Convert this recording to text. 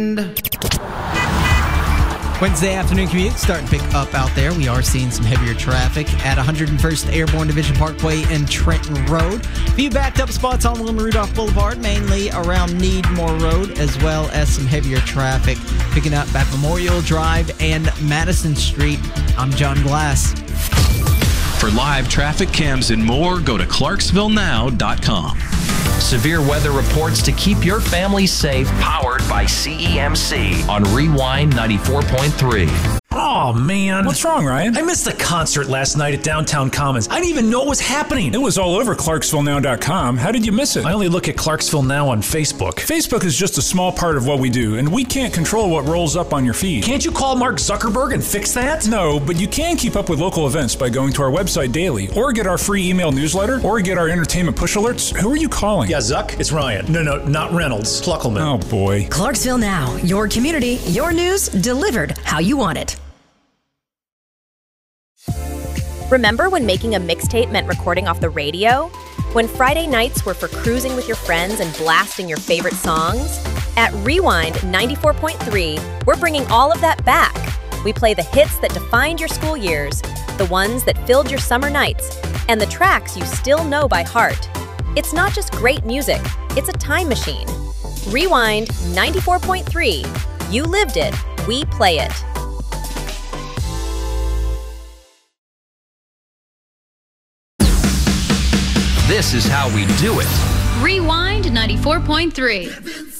Wednesday afternoon commute starting to pick up out there. We are seeing some heavier traffic at 101st Airborne Division Parkway and Trenton Road. A few backed up spots on Wilma Rudolph Boulevard, mainly around Needmore Road, as well as some heavier traffic picking up at Memorial Drive and Madison Street. I'm John Glass. For live traffic cams and more, go to ClarksvilleNow.com. Severe weather reports to keep your family safe, powered by CEMC on Rewind 94.3. Oh, man. What's wrong, Ryan? I missed the concert last night at Downtown Commons. I didn't even know it was happening. It was all over ClarksvilleNow.com. How did you miss it? I only look at Clarksville Now on Facebook. Facebook is just a small part of what we do, and we can't control what rolls up on your feed. Can't you call Mark Zuckerberg and fix that? No, but you can keep up with local events by going to our website daily, or get our free email newsletter, or get our entertainment push alerts. Who are you calling? Yeah, Zuck, it's Ryan. No, not Reynolds. Pluckelman. Oh, boy. Clarksville Now, your community, your news, delivered how you want it. Remember when making a mixtape meant recording off the radio? When Friday nights were for cruising with your friends and blasting your favorite songs? At Rewind 94.3, we're bringing all of that back. We play the hits that defined your school years, the ones that filled your summer nights, and the tracks you still know by heart. It's not just great music, it's a time machine. Rewind 94.3. You lived it, we play it. This is how we do it. Rewind 94.3.